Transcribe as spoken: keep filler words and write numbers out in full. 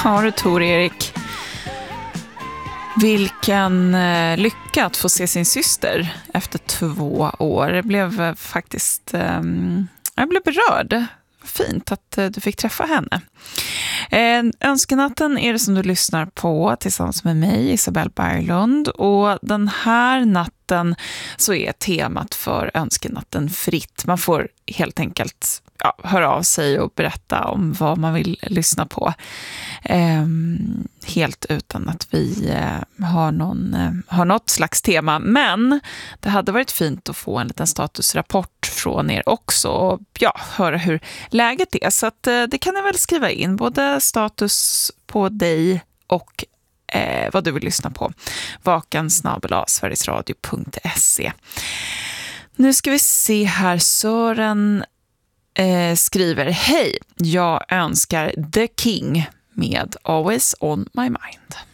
Ja du Tor-Erik, vilken eh, lycka att få se sin syster efter två år. Det blev eh, faktiskt, eh, jag blev berörd. Fint att eh, du fick träffa henne. Eh, Önskenatten är det som du lyssnar på tillsammans med mig, Isabelle Berglund. Och den här natten så är temat för Önskenatten fritt. Man får helt enkelt ja, höra av sig och berätta om vad man vill lyssna på. Eh, helt utan att vi eh, har, någon, eh, har något slags tema. Men det hade varit fint att få en liten statusrapport från er också. Och ja, höra hur läget är. Så att, eh, det kan ni väl skriva in. Både status på dig och eh, vad du vill lyssna på. vakan snabel-a sverigesradio punkt se. Nu ska vi se här. Sören Eh, skriver: Hej, jag önskar The King med Always on my mind.